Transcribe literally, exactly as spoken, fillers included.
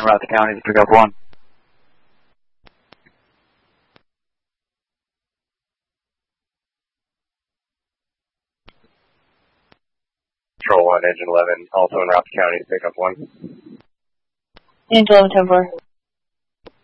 Route the county to pick up one. Control one, Engine eleven, also in Route the county to pick up one. Engine eleven, ten four.